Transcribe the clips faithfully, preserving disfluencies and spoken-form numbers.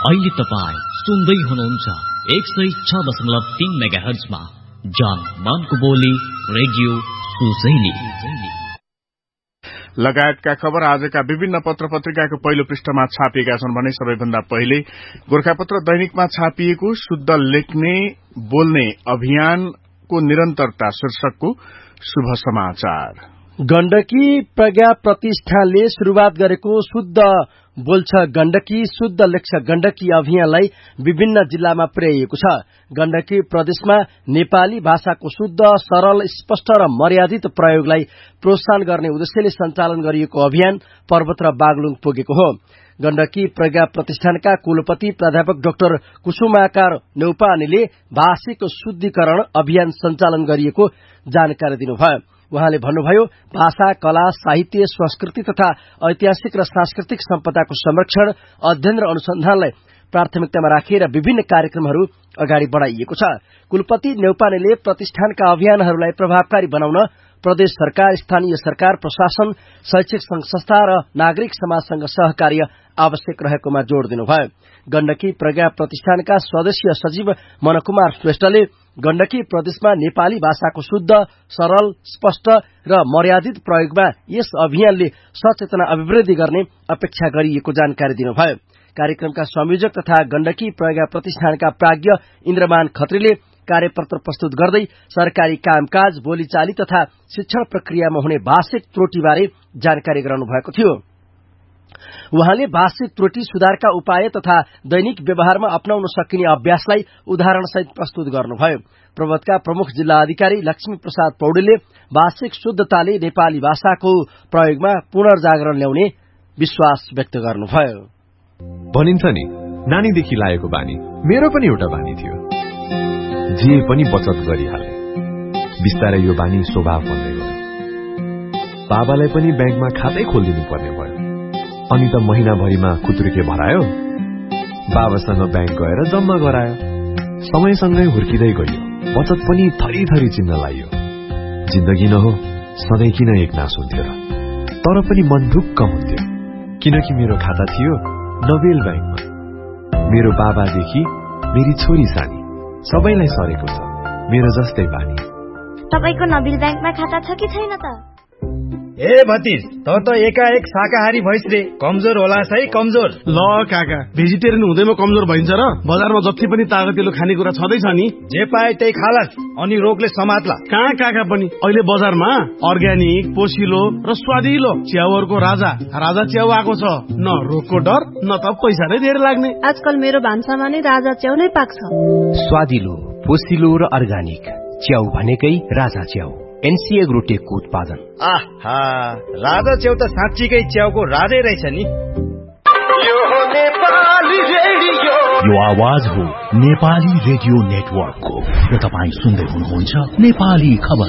अहिले तपाईँ सुन्दै हुनुहुन्छ एक सय छ दशमलव तीन मेगा हर्जमा जान मानको बोली रेडियो सुसैली लगायतका खबर आजका विभिन्न पत्र पत्रिकाको पहिलो पृष्ठमा छापिएका छन् भने सबैभन्दा पहिले गोरखापत्र दैनिकमा छापिएको शुद्ध लेख्ने बोल्ने अभियानको निरन्तरता शीर्षकको शुभ समाचार। गण्डकी प्रज्ञा प्रतिष्ठानले शुरूआत गरेको शुद्ध बोल्छ गण्डकी शुद्ध लेख्छ गण्डकी अभियानलाई विभिन्न जिल्लामा पुर्याइएको छ। गण्डकी प्रदेशमा नेपाली भाषाको शुद्ध सरल स्पष्ट र मर्यादित प्रयोगलाई प्रोत्साहन गर्ने उद्देश्यले सञ्चालन गरिएको अभियान पर्वत र बागलुङ पुगेको हो। गण्डकी प्रज्ञा प्रतिष्ठानका कुलपति प्राध्यापक डाक्टर कुसुमाकार नेउपानेले भाषिक शुद्धिकरण अभियान सञ्चालन गरिएको जानकारी दिनुभयो। उहाँले भन्नुभयो, भाषा, कला, साहित्य, संस्कृति तथा ऐतिहासिक र सांस्कृतिक सम्पदाको संरक्षण, अध्ययन र अनुसन्धानलाई प्राथमिकतामा राखेर विभिन्न कार्यक्रमहरू अगाडि बढ़ाइएको छ। कुलपति नेउपानेले प्रतिष्ठानका अभियानहरूलाई प्रभावकारी बनाउन प्रदेश सरकार, स्थानीय सरकार, प्रशासन, शैक्षिक संघ संस्था र नागरिक समाजसँग सहकार्य आवश्यक रहेकोमा जोड़ दिनुभयो। गण्डकी प्रज्ञा प्रतिष्ठानका सदस्य सचिव मनकुमार श्रेष्ठले गण्डकी प्रदेशमा नेपाली भाषाको शुद्ध, सरल, स्पष्ट र मर्यादित प्रयोगमा यस अभियानले सचेतना अभिवृद्धि गर्ने अपेक्षा गरिएको जानकारी दिनुभयो। कार्यक्रमका संयोजक तथा गण्डकी प्रज्ञा प्रतिष्ठानका प्राज्ञ इन्द्रमान खत्रीले कार्यपत्र प्रस्तुत गर्दै सरकारी कामकाज, बोलीचाली तथा शिक्षण प्रक्रियामा हुने भाषिक त्रुटिबारे जानकारी गराउनु भएको थियो। उहाँले भाषिक त्रुटि सुधारका उपाय तथा दैनिक व्यवहारमा अपनाउन सकिने अभ्यासलाई उदाहरणसहित प्रस्तुत गर्नुभयो। पर्वतका प्रमुख जिल्ला अधिकारी लक्ष्मी प्रसाद पौडेलले भाषिक शुद्धताले नेपाली भाषाको प्रयोगमा पुनर्जागरण ल्याउने विश्वास व्यक्त गर्नुभयो। भनिन्छ नि, नानीदेखि लागेको बानी मेरो पनि एउटा बानी थियो, जे पनि बचत गरिहाले। बिस्तारै यो बानी स्वभाव बन्दै गयो। बाबालाई पनि ब्याङ्कमा खातै खोलिदिनु पर्ने भयो। अनि त महिनाभरिमा खुत्रुके भरायो, बाबासँग ब्याङ्क गएर जम्मा गरायो। समयसँगै हुर्किँदै गयो, बचत पनि थरी थरी चिन्न लाग्यो। जिन्दगी न हो, सधैँ किन एक नास हुन्थ्यो र? तर पनि मन ढुक्क हुन्थ्यो, किनकि मेरो खाता थियो नोबेल ब्याङ्कमा। मेरो बाबादेखि मेरी छोरी सानी सबैलाई सरेको छ मेरो जस्तै बानी। तपाईको नोबेल ब्याङ्कमा खाता छ कि छैन त? ए भतिज, त त एकाएक शाकाहारी भइस रे, कमजोर होला है कमजोर। ल काका, भेजिटेरियन हुँदैमा कमजोर भइन्छ र? बजारमा जति पनि तागतिलो खानेकुरा छँदैछ नि, जे पाए त्यही खालास, अनि रोगले समात्ला। कहाँ काका पनि अहिले बजारमा अर्ग्यानिक, पोसिलो र स्वादिलो च्याउहरूको राजा राजा च्याउ आएको छ। न रोगको डर, न त पैसा नै धेरै लाग्ने। आजकल मेरो भान्सामा नै राजा च्याउ नै पाक्छ। स्वादिलो, पोसिलो र अर्ग्यानिक च्याउ भनेकै राजा च्याउ, एनसीए ग्रोटेकको उत्पादन। आहा, राजा च्याउ त साँच्चीकै च्याउको राजै रहेछ नि। यो नेपाली रेडियो, यो आवाज हो नेपाली रेडियो नेटवर्कको र तपाईँ सुन्दै हुनुहुन्छ नेपाली खबर।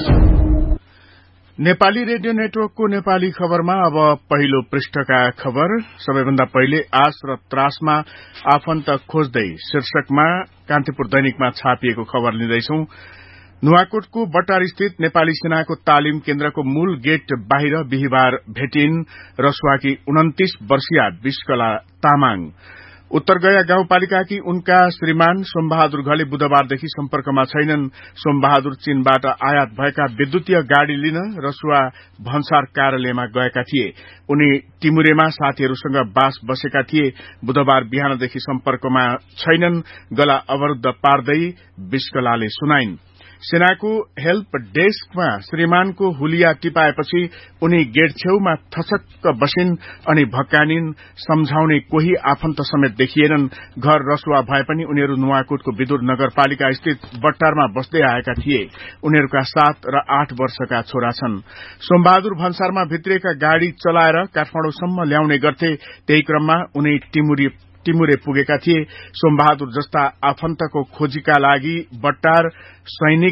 नेपाली रेडियो नेटवर्कको नेपाली खबरमा अब पहिलो पृष्ठका खबर। सबैभन्दा पहिले आश र त्रासमा आफन्त खोज्दै शीर्षकमा कान्तिपुर दैनिकमा छापिएको खबर लिँदैछौ। नुवाकोटको बटार स्थित नेपाली सेनाको तालिम केन्द्रको मूल गेट बाहिर बिहिबार भेटिन् रसुवाकी उन्तीस वर्षीय विश्वकला तामाङ। उत्तरगया गाउँपालिकाकी उनका श्रीमान सोमबहादुर घले बुधबारदेखि सम्पर्कमा छैनन्। सोमबहादुर चीनबाट आयात भएका विद्युतीय गाड़ी लिन रसुवा भन्सार कार्यालयमा गएका थिए। उनी टिमुरेमा साथीहरूसँग बास बसेका थिए। बुधबार बिहानदेखि सम्पर्कमा छैनन्। गला अवरुद्ध पार्दै विश्वकलाले सुनाइन्। सेनाको हेल्प डेस्कमा श्रीमानको हुलिया टिपाएपछि उनी गेट छेउमा थचक्क बसिन् अनि भक्कानिन्। सम्झाउने कोही आफन्त समेत देखिएनन्। घर रसुवा भए पनि उनीहरू नुवाकोटको विदुर नगरपालिका स्थित बट्टारमा बस्दै आएका थिए। उनीहरूका सात र आठ वर्षका छोरा छन्। सोमबहादुर भन्सारमा भित्रिएका गाड़ी चलाएर काठमाडौँसम्म ल्याउने गर्थे। त्यही क्रममा उनी टिमुरी टिमुरे पुगेका थिए। सोमबहादुर जस्ता आफन्तको खोजीका लागि बट्टार सैनिक